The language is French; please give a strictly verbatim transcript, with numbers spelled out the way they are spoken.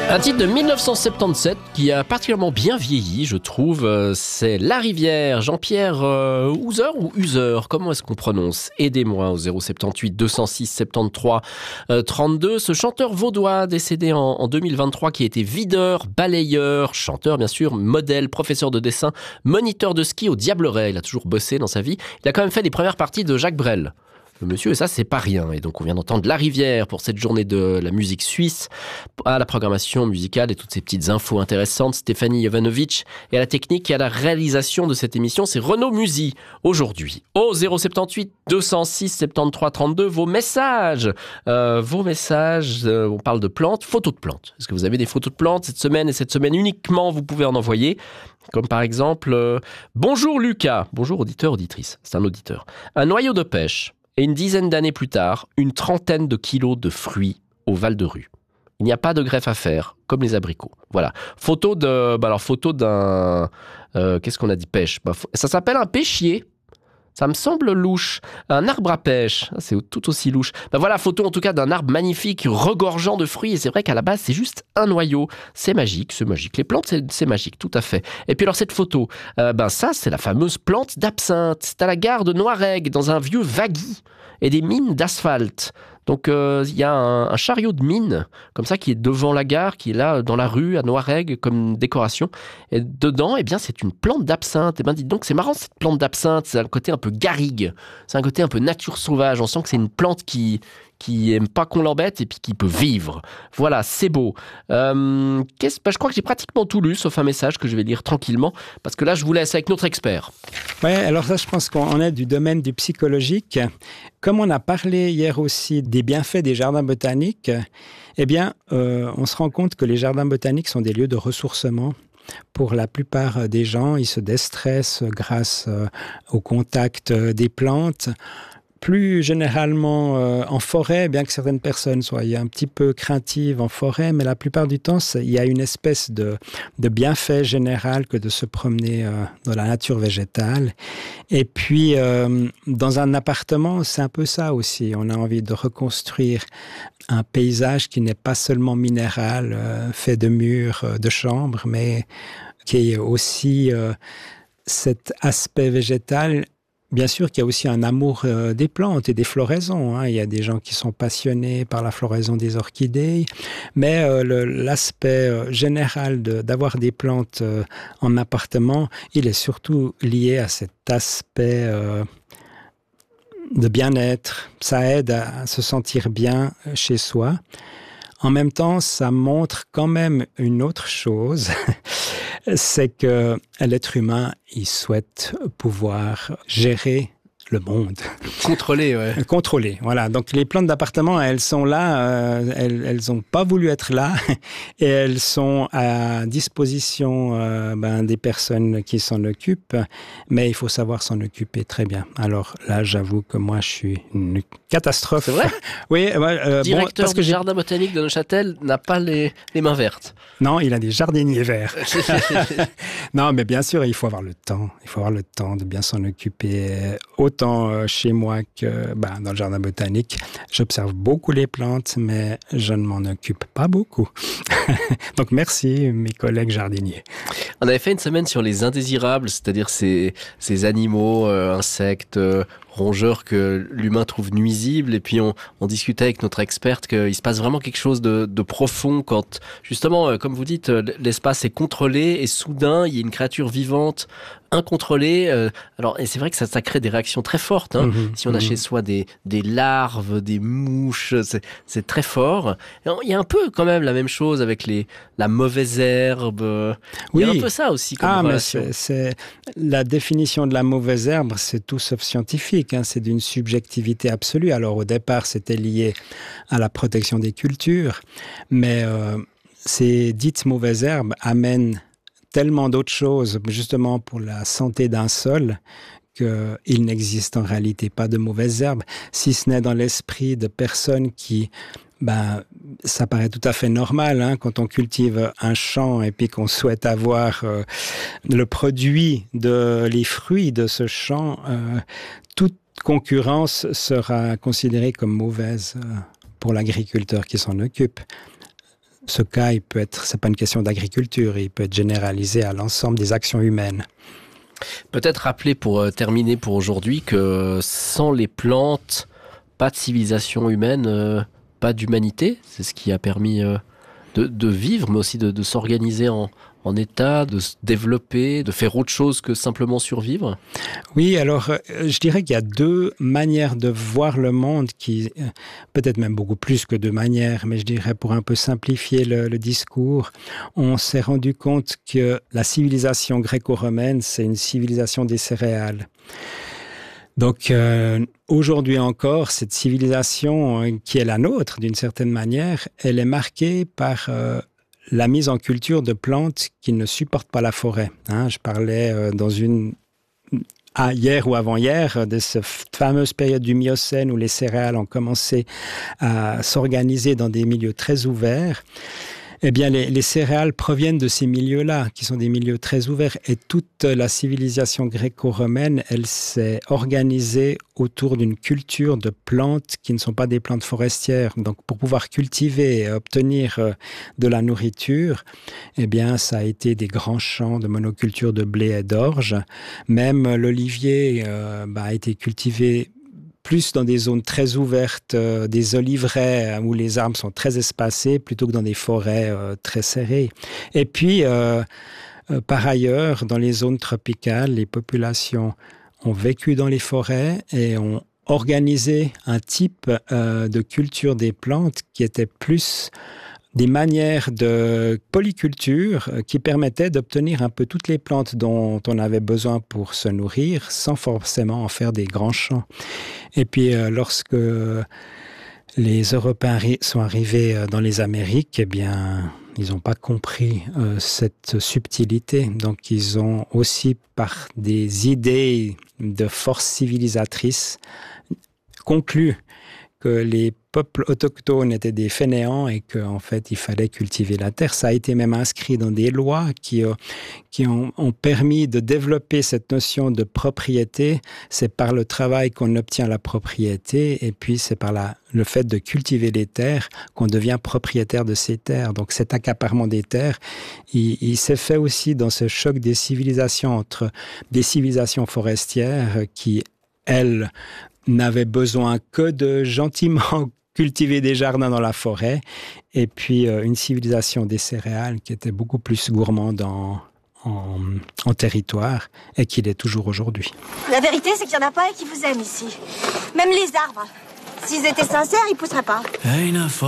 Un titre de mille neuf cent soixante-dix-sept qui a particulièrement bien vieilli, je trouve. C'est La Rivière, Jean-Pierre euh, Houser ou User, comment est-ce qu'on prononce? Aidez-moi au zéro soixante-dix-huit deux cent six soixante-treize euh, trente-deux. Ce chanteur vaudois décédé en, en deux mille vingt-trois qui était videur, balayeur, chanteur bien sûr, modèle, professeur de dessin, moniteur de ski au Diableret. Il a toujours bossé dans sa vie. Il a quand même fait les premières parties de Jacques Brel. Le monsieur, et ça, c'est pas rien. Et donc, on vient d'entendre La Rivière pour cette journée de la musique suisse, à la programmation musicale et toutes ces petites infos intéressantes. Stéphanie Jovanovic et à la technique et à la réalisation de cette émission, c'est Renaud Musy. Aujourd'hui, au zéro soixante-dix-huit deux cent six soixante-treize trente-deux, vos messages. Euh, vos messages, euh, on parle de plantes, photos de plantes. Est-ce que vous avez des photos de plantes cette semaine et cette semaine uniquement, vous pouvez en envoyer. Comme par exemple, euh, bonjour Lucas. Bonjour auditeur, auditrice. C'est un auditeur. Un noyau de pêche. Et une dizaine d'années plus tard, une trentaine de kilos de fruits au Val-de-Rue. Il n'y a pas de greffe à faire, comme les abricots. Voilà. Photo de, bah alors photo d'un, euh, qu'est-ce qu'on a dit, pêche. Bah, ça s'appelle un pêchier. Ça me semble louche. Un arbre à pêche, c'est tout aussi louche. Ben voilà, photo en tout cas d'un arbre magnifique, regorgeant de fruits. Et c'est vrai qu'à la base, c'est juste un noyau. C'est magique, c'est magique. Les plantes, c'est, c'est magique, tout à fait. Et puis alors cette photo, euh, ben ça, c'est la fameuse plante d'absinthe. C'est à la gare de Noiregue, dans un vieux waggy et des mines d'asphalte. Donc il euh, y a un, un chariot de mine, comme ça, qui est devant la gare, qui est là dans la rue à Noiregue comme décoration. Et dedans, eh bien, c'est une plante d'absinthe. Et ben, dites donc, c'est marrant cette plante d'absinthe. C'est un côté un peu garrigue. C'est un côté un peu nature sauvage. On sent que c'est une plante qui qui aime pas qu'on l'embête et puis qui peut vivre. Voilà, c'est beau. Euh, qu'est-ce, bah, je crois que j'ai pratiquement tout lu, sauf un message que je vais lire tranquillement, parce que là, je vous laisse avec notre expert. Oui, alors ça, je pense qu'on est du domaine du psychologique. Comme on a parlé hier aussi des bienfaits des jardins botaniques, eh bien, euh, on se rend compte que les jardins botaniques sont des lieux de ressourcement. Pour la plupart des gens, ils se déstressent grâce euh, au contact des plantes. Plus généralement euh, en forêt, bien que certaines personnes soient un petit peu craintives en forêt, mais la plupart du temps, il y a une espèce de, de bienfait général que de se promener euh, dans la nature végétale. Et puis, euh, dans un appartement, c'est un peu ça aussi. On a envie de reconstruire un paysage qui n'est pas seulement minéral, euh, fait de murs, euh, de chambres, mais qui est aussi euh, cet aspect végétal. Bien sûr qu'il y a aussi un amour euh, des plantes et des floraisons. Hein. Il y a des gens qui sont passionnés par la floraison des orchidées. Mais euh, le, l'aspect euh, général de, d'avoir des plantes euh, en appartement, il est surtout lié à cet aspect euh, de bien-être. Ça aide à, à se sentir bien chez soi. En même temps, ça montre quand même une autre chose, c'est que l'être humain, il souhaite pouvoir gérer le monde. Contrôler, ouais. Contrôler, voilà. Donc les plantes d'appartement, elles sont là, euh, elles elles n'ont pas voulu être là, et elles sont à disposition euh, ben, des personnes qui s'en occupent, mais il faut savoir s'en occuper très bien. Alors là, j'avoue que moi, je suis une catastrophe. C'est vrai? Oui. Euh, Directeur bon, parce du que j'ai... jardin botanique de Neuchâtel n'a pas les, les mains vertes. Non, il a des jardiniers verts. Non, mais bien sûr, il faut avoir le temps. Il faut avoir le temps de bien s'en occuper. Autant chez moi que ben, dans le jardin botanique. J'observe beaucoup les plantes, mais je ne m'en occupe pas beaucoup. Donc merci, mes collègues jardiniers. On avait fait une semaine sur les indésirables, c'est-à-dire ces, ces animaux, euh, insectes, euh, rongeurs que l'humain trouve nuisibles. Et puis on, on discutait avec notre experte qu'il se passe vraiment quelque chose de, de profond quand, justement, euh, comme vous dites, l'espace est contrôlé et soudain, il y a une créature vivante incontrôlée. Euh, alors, et c'est vrai que ça, ça crée des réactions très fortes. Hein. Mmh, si on a mmh. chez soi des, des larves, des mouches, c'est, c'est très fort. Et il y a un peu quand même la même chose avec les, la mauvaise herbe. Il oui. y a un peu ça aussi comme ah, relation. Mais c'est, c'est, la définition de la mauvaise herbe, c'est tout sauf scientifique. Hein, c'est d'une subjectivité absolue. Alors au départ, c'était lié à la protection des cultures, mais euh, ces dites mauvaises herbes amènent tellement d'autres choses, justement pour la santé d'un sol, qu'il n'existe en réalité pas de mauvaises herbes, si ce n'est dans l'esprit de personnes qui... Ben, ça paraît tout à fait normal hein, quand on cultive un champ et puis qu'on souhaite avoir euh, le produit, de, les fruits de ce champ, euh, toute concurrence sera considérée comme mauvaise euh, pour l'agriculteur qui s'en occupe. ce cas, il peut être, c'est pas une question d'agriculture, il peut être généralisé à l'ensemble des actions humaines. Peut-être rappeler pour terminer pour aujourd'hui que sans les plantes, pas de civilisation humaine, euh, pas d'humanité. C'est ce qui a permis euh, de, de vivre, mais aussi de, de s'organiser en, en état, de se développer, de faire autre chose que simplement survivre. Oui, alors euh, je dirais qu'il y a deux manières de voir le monde, qui euh, peut-être même beaucoup plus que deux manières, mais je dirais pour un peu simplifier le, le discours, on s'est rendu compte que la civilisation gréco-romaine, c'est une civilisation des céréales. Donc euh, aujourd'hui encore, cette civilisation euh, qui est la nôtre d'une certaine manière, elle est marquée par euh, la mise en culture de plantes qui ne supportent pas la forêt. Hein, je parlais euh, dans une ah, hier ou avant-hier de cette fameuse période du Miocène où les céréales ont commencé à s'organiser dans des milieux très ouverts. Eh bien, les, les céréales proviennent de ces milieux-là, qui sont des milieux très ouverts. Et toute la civilisation gréco-romaine, elle s'est organisée autour d'une culture de plantes qui ne sont pas des plantes forestières. Donc, pour pouvoir cultiver et obtenir de la nourriture, eh bien, ça a été des grands champs de monoculture de blé et d'orge. Même l'olivier euh, bah, a été cultivé plus dans des zones très ouvertes, euh, des oliveraies où les arbres sont très espacés, plutôt que dans des forêts euh, très serrées. Et puis, euh, euh, par ailleurs, dans les zones tropicales, les populations ont vécu dans les forêts et ont organisé un type euh, de culture des plantes qui était plus des manières de polyculture qui permettaient d'obtenir un peu toutes les plantes dont on avait besoin pour se nourrir, sans forcément en faire des grands champs. Et puis, euh, lorsque les Européens ri- sont arrivés dans les Amériques, eh bien, ils n'ont pas compris euh, cette subtilité. Donc, ils ont aussi, par des idées de force civilisatrice, conclu que les peuples autochtones étaient des fainéants et qu'en fait, il fallait cultiver la terre. Ça a été même inscrit dans des lois qui, euh, qui ont, ont permis de développer cette notion de propriété. C'est par le travail qu'on obtient la propriété et puis c'est par la, le fait de cultiver les terres qu'on devient propriétaire de ces terres. Donc cet accaparement des terres, il, il s'est fait aussi dans ce choc des civilisations entre des civilisations forestières qui, elles, n'avaient besoin que de gentiment cultiver des jardins dans la forêt, et puis euh, une civilisation des céréales qui était beaucoup plus gourmande en, en, en territoire, et qui l'est toujours aujourd'hui. La vérité, c'est qu'il n'y en a pas un qui vous aime ici. Même les arbres. S'ils étaient sincères, ils ne pousseraient pas.